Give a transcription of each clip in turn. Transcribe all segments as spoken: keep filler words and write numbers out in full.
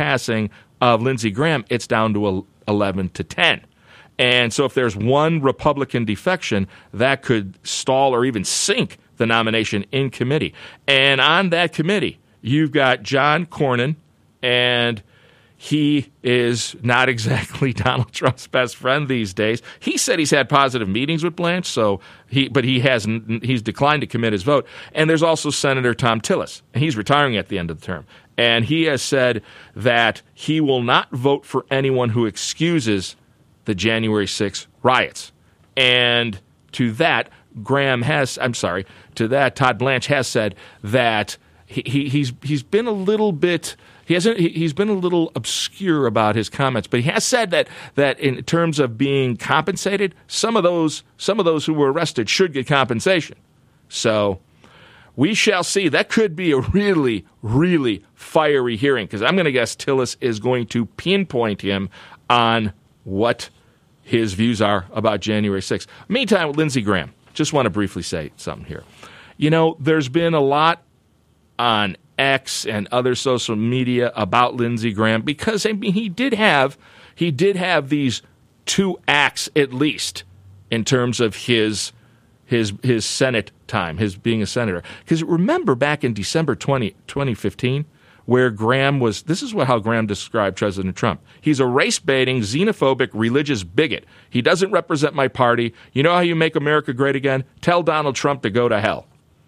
passing of Lindsey Graham, it's down to eleven to ten. And so if there's one Republican defection, that could stall or even sink the nomination in committee. And on that committee, you've got John Cornyn, and he is not exactly Donald Trump's best friend these days. He said he's had positive meetings with Blanche, so he, but he hasn't. He's declined to commit his vote. And there's also Senator Thom Tillis, and he's retiring at the end of the term. And he has said that he will not vote for anyone who excuses the January sixth riots. And to that, Graham has, I'm sorry, to that, Todd Blanche has said that he, he, he's he's been a little bit, he hasn't, he, he's been a little obscure about his comments, but he has said that that in terms of being compensated, some of those some of those who were arrested should get compensation. So we shall see. That could be a really, really fiery hearing, because I'm going to guess Tillis is going to pinpoint him on what his views are about January sixth. Meantime, with Lindsey Graham, just want to briefly say something here. You know, there's been a lot on X and other social media about Lindsey Graham, because I mean he did have he did have these two acts at least in terms of his his his Senate time, his being a senator. Because remember back in December twentieth, twenty fifteen, where Graham was, this is what how Graham described President Trump. He's a race-baiting, xenophobic, religious bigot. He doesn't represent my party. You know how you make America great again? Tell Donald Trump to go to hell.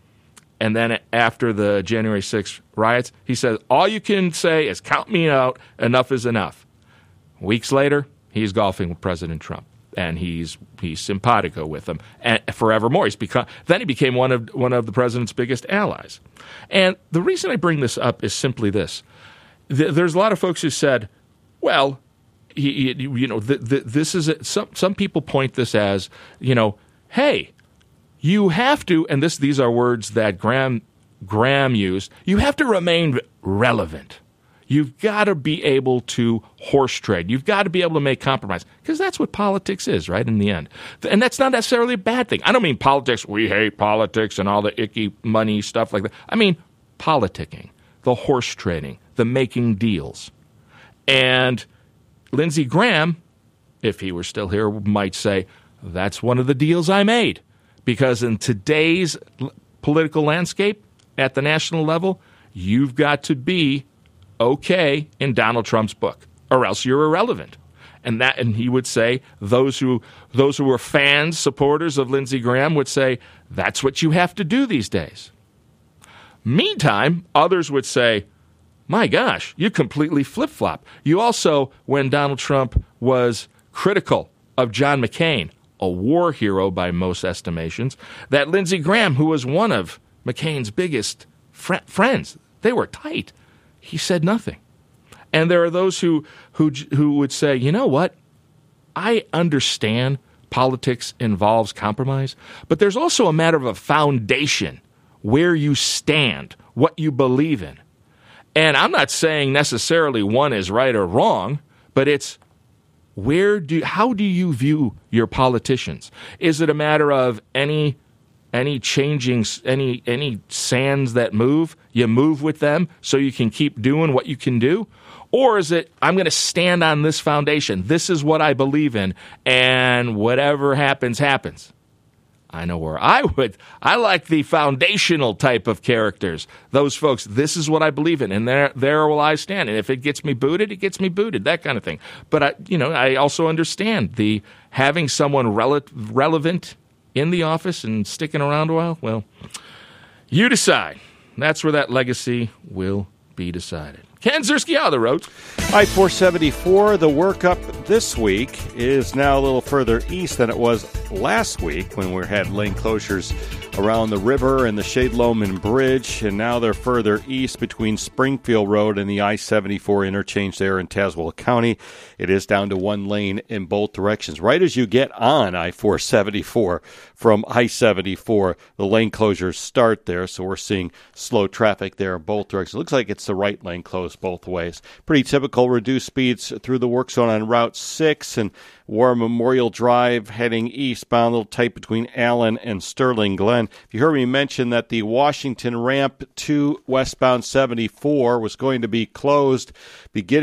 And then after the January sixth riots, he says, all you can say is count me out, enough is enough. Weeks later, he's golfing with President Trump, and he's he's simpatico with him, and forevermore. He's become, then he became one of one of the president's biggest allies. And the reason I bring this up is simply this. There's a lot of folks who said, well, he, he, you know, th- th- this is a, some some people point this as, you know, hey, you have to, and this these are words that Graham Graham used, you have to remain relevant. You've got to be able to horse trade. You've got to be able to make compromise, because that's what politics is, right, in the end. And that's not necessarily a bad thing. I don't mean politics, we hate politics and all the icky money stuff like that. I mean politicking, the horse trading, the making deals. And Lindsey Graham, if he were still here, might say, that's one of the deals I made. Because in today's political landscape at the national level, you've got to be okay in Donald Trump's book, or else you're irrelevant. And that, and he would say, those who those who are fans, supporters of Lindsey Graham would say, that's what you have to do these days. Meantime, others would say, my gosh, you completely flip-flop. You also, when Donald Trump was critical of John McCain, a war hero by most estimations, that Lindsey Graham, who was one of McCain's biggest fr- friends, they were tight. He said nothing. And there are those who, who who would say, you know what, I understand politics involves compromise, but there's also a matter of a foundation, where you stand, what you believe in. And I'm not saying necessarily one is right or wrong, but it's where do how do you view your politicians? Is it a matter of any any changing any any sands that move, you move with them so you can keep doing what you can do? Or is it, I'm going to stand on this foundation. This is what I believe in, and whatever happens, happens. I know where I would. I like the foundational type of characters. Those folks, this is what I believe in, and there there will I stand. And if it gets me booted, it gets me booted, that kind of thing. But, I, you know, I also understand the having someone rele- relevant in the office and sticking around a while. Well, you decide. That's where that legacy will be decided. Ken Ziersky on the road. I four seventy-four, the workup this week is now a little further east than it was last week when we had lane closures around the river and the Shade Loman Bridge, and now they're further east between Springfield Road and the I seventy-four interchange there in Tazewell County. It is down to one lane in both directions. Right as you get on I four seventy-four from I seventy-four, the lane closures start there, so we're seeing slow traffic there in both directions. It looks like it's the right lane closed both ways. Pretty typical reduced speeds through the work zone on Route six and War Memorial Drive heading eastbound, a little tight between Allen and Sterling Glen. If you heard me mention that the Washington ramp to westbound seventy-four was going to be closed beginning